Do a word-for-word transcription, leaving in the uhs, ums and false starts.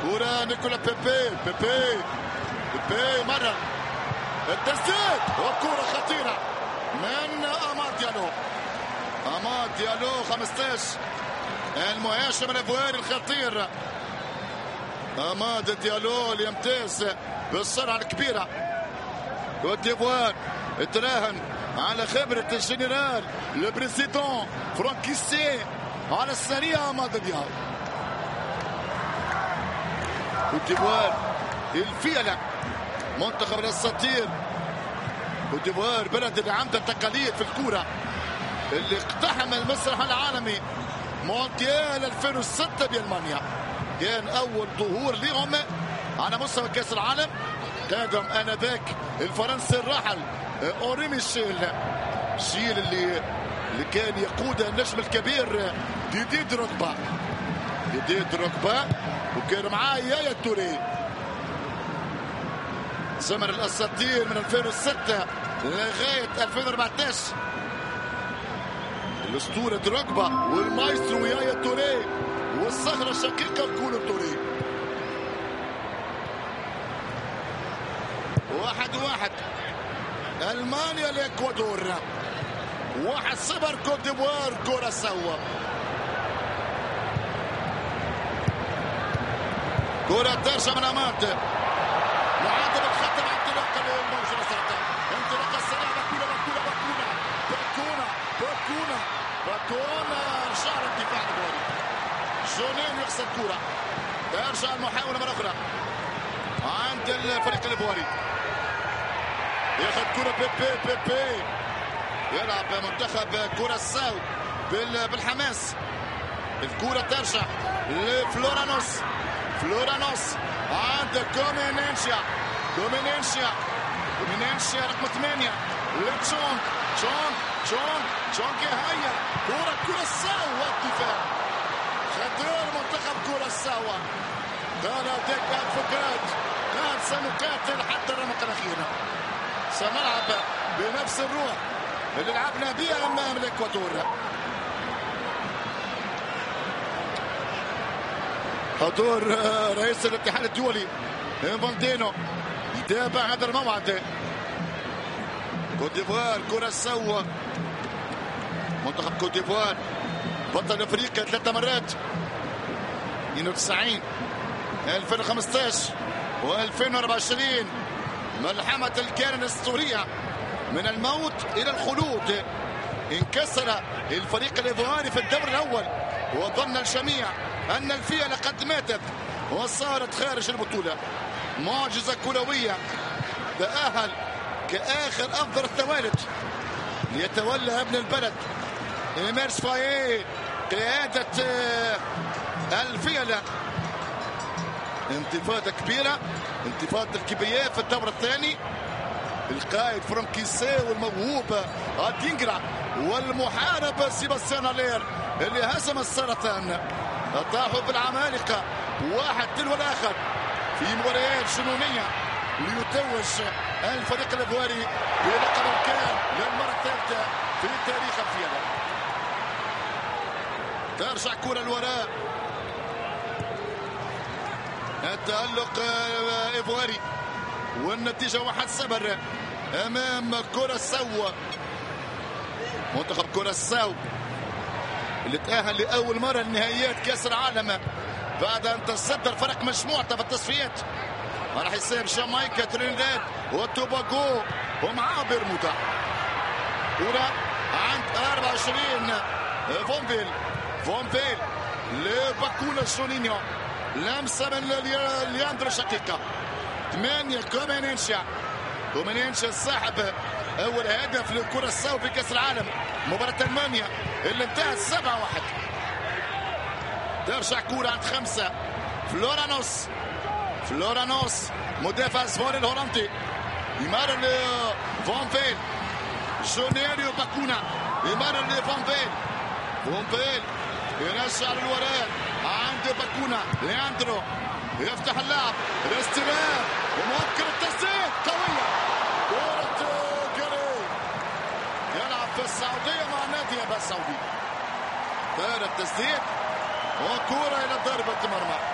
كرة نيكولا بيبي بيبي بيبي مرة التسديد وكرة خطيرة من أماد ديالو. أماد ديالو خمسة عشر المهاجم الإيفواري الخطير أماد ديالو اللي يمتاز بالسرعة الكبيرة. كوت ديفوار تراهن على خبرة الجنرال البريزيدون فرانكيسي على السريع. أماد ديالو كوت ديفوار الفيلة منتخب الأساطير. كوت ديفوار بلد اللي عنده تقاليد في الكرة، اللي اقتحم المسرح العالمي مونديال ألفين وستة بألمانيا. كان أول ظهور لهم على مستوى كأس العالم. قادم آنذاك الفرنسي الراحل أوري ميشيل شيل اللي اللي كان يقود النجم الكبير ديدي دروغبا ديدي دروغبا وكان معاه يايا توري. زمن الأساطير من ألفين وستة لغاية ألفين وأربعة عشر. الأسطورة دروغبا والمايسترو يايا توري والصخرة الشقيقة كولو توري. واحد واحد ألمانيا الإكوادور. واحد صفر كوت ديفوار كوراساو. كرة ترجع من أماد معادل الخط مع انطلاقة الموجودة سرطان. انطلاقة السريعة باكونا باكونا باكونا باكونا باكونا شعر الدفاع البوري. جونين يخسر كرة. ترجع المحاولة مرة أخرى عند الفريق الإيفواري. ياخذ كرة بيبي بيبي يلعب منتخب كوراساو بالحماس. الكرة ترجع لفلورانوس. فلورانوس عند كومينينشيا. كومينينشيا كومينينشيا رقم ثمانية لتشونغ. تشونغ تشونغ تشونغ هيا كرة كوراساو والدفاع. خطير منتخب كوراساو. قال ديك ادفوكات قال سنقاتل حتى الرمق الأخير. سنلعب بنفس الروح اللي لعبنا بها امام الاكوادور. حضور رئيس الاتحاد الدولي انفانتينو يتابع هذا الموعد. كوت ديفوار كوراساو منتخب كوت ديفوار بطل افريقيا ثلاث مرات اثنين وتسعين ألفين وخمسة عشر وألفين وأربعة وعشرين. ملحمة الكيان الاسطورية من الموت إلى الخلود. انكسر الفريق الإيفواري في الدور الأول وظن الجميع أن الفيلة قد ماتت وصارت خارج البطولة. معجزة كروية. تأهل كآخر أفضل الثوالث ليتولى ابن البلد إميرس فاييه قيادة الفيلة. انتفاضة كبيرة، انتفاضة الكبرياء في الدور الثاني. القائد فرانكيسي والموهوب ادينجرا والمحارب سيباستيان الير اللي هزم السرطان. طاحوا بالعمالقة واحد تلو الآخر في مباريات جنونية ليتوج الفريق الإيفواري بلقب الكان للمرة الثالثة في تاريخ الفيلة. ترجع كرة الوراء. التألق إيفواري والنتيجة واحد صفر أمام كوراساو. منتخب كوراساو اللي تأهل لأول مرة لنهائيات كأس العالم بعد أن تصدر فرق مجموعته في التصفيات على حساب جامايكا ترينيداد وتوباغو ومعاه برمودا. كرة عند أربعة وعشرين فونفيل. فونفيل لباكونا جونينيو. لمسة من لياندرو شقيقة. ثمانية كومينينشيا. كومينينشيا صاحب أول هدف لكوراساو في كأس العالم مباراة ألمانيا اللي انتهت سبعة واحد. ترجع كرة عند خمسة. فلورانوس. فلورانوس مدافع اسباني الهولندي يمرر لفونفيل. جونيريو باكونا يمرر لفونفيل. فونفيل يرجع للوراء عند باكونا. لياندرو يفتح اللعب. الاستلام وممكن التسديد قوية. كرة جري يلعب في السعودية مع نادي السعودي. دار التسديد وكرة إلى ضربة مرمى.